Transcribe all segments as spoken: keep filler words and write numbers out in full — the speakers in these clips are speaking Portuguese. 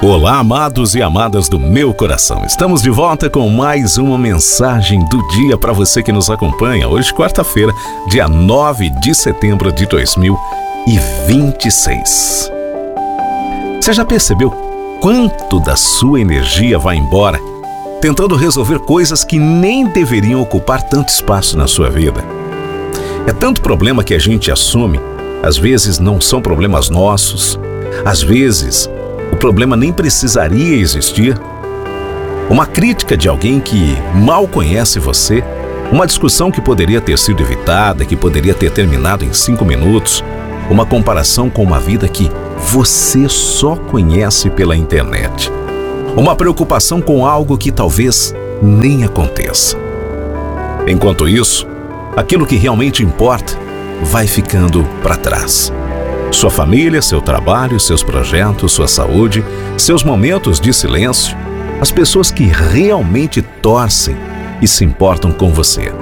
Olá, amados e amadas do meu coração. Estamos de volta com mais uma mensagem do dia para você que nos acompanha. Hoje, quarta-feira, dia nove de setembro de dois mil e vinte e seis. Você já percebeu quanto da sua energia vai embora tentando resolver coisas que nem deveriam ocupar tanto espaço na sua vida? É tanto problema que a gente assume. Às vezes não são problemas nossos. Às vezes o problema nem precisaria existir. Uma crítica de alguém que mal conhece você, uma discussão que poderia ter sido evitada, que poderia ter terminado em cinco minutos, uma comparação com uma vida que você só conhece pela internet, uma preocupação com algo que talvez nem aconteça. Enquanto isso, aquilo que realmente importa vai ficando para trás. Sua família, seu trabalho, seus projetos, sua saúde, seus momentos de silêncio, as pessoas que realmente torcem e se importam com você.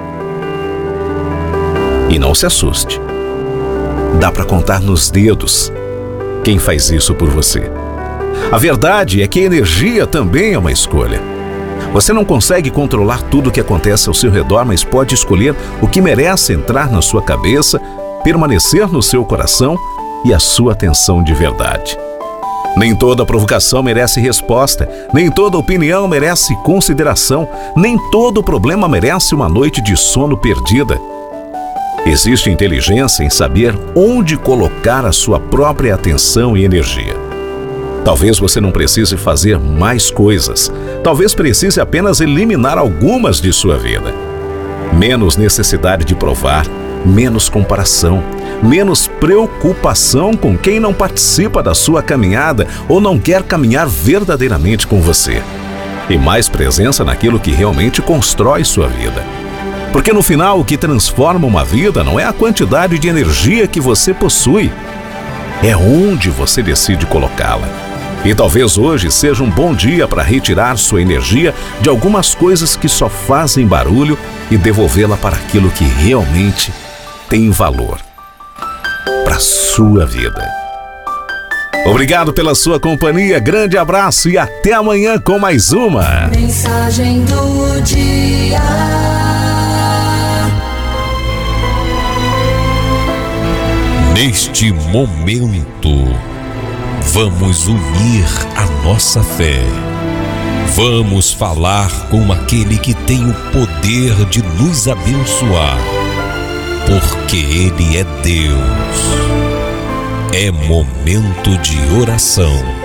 E não se assuste. Dá para contar nos dedos quem faz isso por você. A verdade é que a energia também é uma escolha. Você não consegue controlar tudo o que acontece ao seu redor, mas pode escolher o que merece entrar na sua cabeça, permanecer no seu coração e a sua atenção de verdade. Nem toda provocação merece resposta, nem toda opinião merece consideração, nem todo problema merece uma noite de sono perdida. Existe inteligência em saber onde colocar a sua própria atenção e energia. Talvez você não precise fazer mais coisas, talvez precise apenas eliminar algumas de sua vida. Menos necessidade de provar, menos comparação, menos preocupação com quem não participa da sua caminhada ou não quer caminhar verdadeiramente com você. E mais presença naquilo que realmente constrói sua vida. Porque no final, o que transforma uma vida não é a quantidade de energia que você possui, é onde você decide colocá-la. E talvez hoje seja um bom dia para retirar sua energia de algumas coisas que só fazem barulho e devolvê-la para aquilo que realmente tem valor para a sua vida. Obrigado pela sua companhia, grande abraço e até amanhã com mais uma Mensagem do dia. Neste momento, vamos unir a nossa fé. Vamos falar com aquele que tem o poder de nos abençoar, porque Ele é Deus. É momento de oração.